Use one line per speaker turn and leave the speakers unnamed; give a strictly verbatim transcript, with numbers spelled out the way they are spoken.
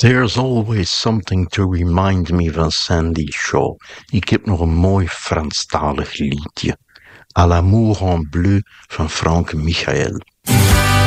There's always something to remind me van Sandy Shaw. Ik heb nog een mooi Franstalig liedje. À l'amour en bleu van Frank Michael.